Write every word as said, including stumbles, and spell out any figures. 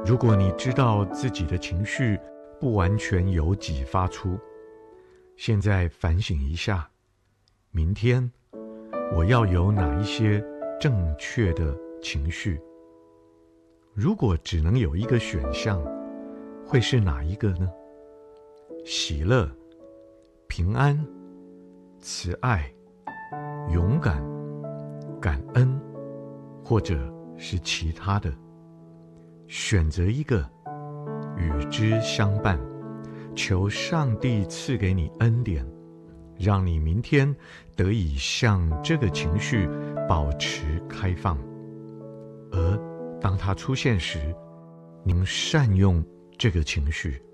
如果你知道自己的情绪不完全由己发出，现在反省一下，明天我要有哪一些正确的情绪？如果只能有一个选项，会是哪一个呢？喜乐、平安、慈爱、勇敢、感恩，或者是其他的？选择一个，与之相伴，求上帝赐给你恩典，让你明天得以向这个情绪保持开放，而当它出现时，您善用这个情绪。